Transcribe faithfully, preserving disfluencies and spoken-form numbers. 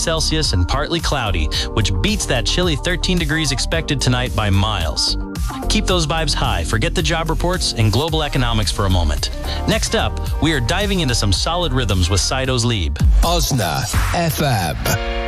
Celsius and partly cloudy, which beats that chilly thirteen degrees expected tonight by miles. Keep those vibes high, forget the job reports, and global economics for a moment. Next up, we are diving into some solid rhythms with Sido's Lieb. Osna F M.